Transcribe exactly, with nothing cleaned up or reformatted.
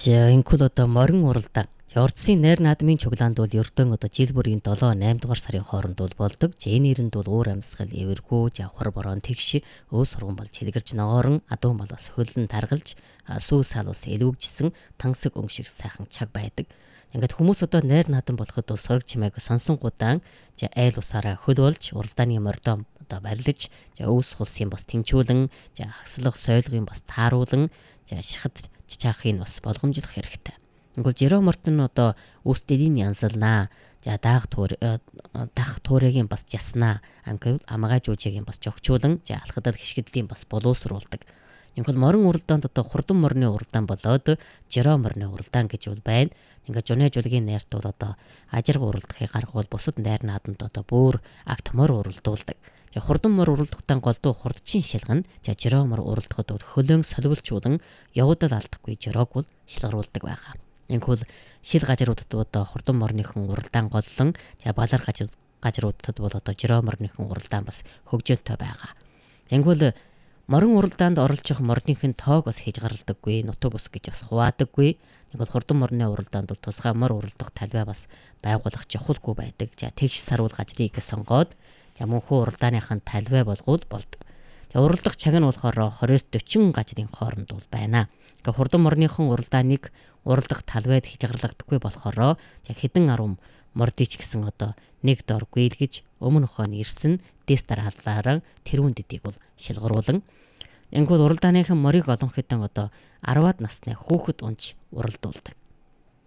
За инкул одоо морин уралдаан. Ордсын найр наадмын чуглаанд бол ердөө одоо жил бүрийн долоо наймд дугаар сарын хооронд бол болдог. За энэ нэрэнд бол уур амьсгал, эвэргүй, жавхар борон тэгш өөс сурган бол чилгэрч ноорон адуун болоос хөлн таргалж сүү салуус элүүгжсэн тансаг өнгөшиг сайхан чаг байдаг. Ингээд хүмүүс одоо найр наадам болоход бол сорог чимээг сонсонгудаан за айл усаараа хөл болж уралдааны мордоо одоо барилж за өөс хулсын бас тэмчүүлэн за хагслах сойлгын бас тааруулан за шихад чичаахын бас болгомжлох хэрэгтэй. Ингүүл жироо мортон одоо үүстэлийн янзалнаа. За даах тур дах туурыгийн бас яснаа. Ангил амгаа жуужигийн бас жогчуулан за алхадал хишгэдлийн бас боловсруулдаг. Ингүүл морин уралдаанд одоо хурдан морины уралдаан болоод жироо морины уралдаан гэж бол байна. Ингээд жуны жулгийн найрт бол одоо ажирга уралдахыг гаргуул бусад найр наадамд одоо бүр акт мор уралдуулдаг. За хурдан мор уралдахдаа голдуу хурдчин шилгэн за жироо мор уралдахад бол хөлөөн солиулчуулан явуудал алдахгүй жироог бол шилгаруулдаг байгаа. Инхүүл шил гажруудад одоо хурдан морныхон уралдаан голлон за балар гажруудад бол одоо жироо морныхон уралдаан бас хөгжөөнтэй байгаа. Инхүүл морин уралдаанд оролцох морныхын тоог бас хийж гаралдаггүй, нутаг ус гэж бас хуваадаггүй. Инхүүл хурдан морны уралдаанд бол тусгай мор уралдах талбай бас байгуулах жохолгүй байдаг. За тэгш сарвал гажрыг сонгоод за мөнхөө уралдааныхын талбай болгоод болдог. За уралдах цаг нь болохоор двадцать40 гажрын хооронд бол байна. Ингээ хурдан морныхон уралдааныг уралдах талбайд хязгаарлагдахгүй болохоор за хэдэн арван мордич гэсэн одоо нэг дор гүйлгэж өмнө хойно ирсэн дэс дараалалаараа тэрүүн дэдийг бол шилгаруулan. Ингүүл уралдааныхан морийг олон хэдэн одоо арваад насны хүүхэд унж уралдуулдаг.